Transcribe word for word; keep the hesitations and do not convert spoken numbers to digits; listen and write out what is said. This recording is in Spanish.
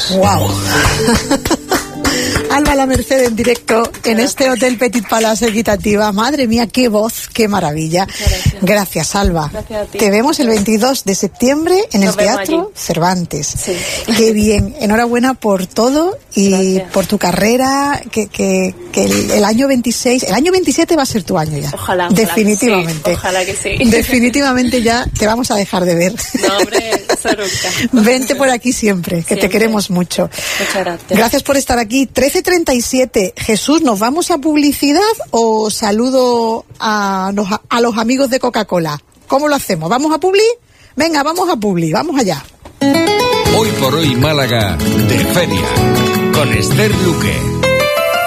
Wow. Alba La Merced en directo en este Hotel Petit Palace Equitativa. Madre mía, qué voz, qué maravilla. Gracias, Gracias Alba. Gracias a ti. Te vemos el veintidós de septiembre en Nos el vemos Teatro allí. Cervantes. Sí. Qué bien. Enhorabuena por todo y Gracias. por tu carrera. Que, que, que el, el año veintiséis, el año veintisiete va a ser tu año ya. Ojalá, ojalá Definitivamente. que sí, ojalá que sí. Definitivamente ya te vamos a dejar de ver. No, hombre, eso nunca. Vente por aquí siempre, que Siempre. te queremos mucho. Muchas gracias. Gracias por estar aquí. trece treinta y siete. Jesús, ¿nos vamos a publicidad o saludo a los, a los amigos de Coca-Cola? ¿Cómo lo hacemos? ¿Vamos a publi? Venga, vamos a publi, vamos allá. Hoy por hoy Málaga de feria con Esther Luque.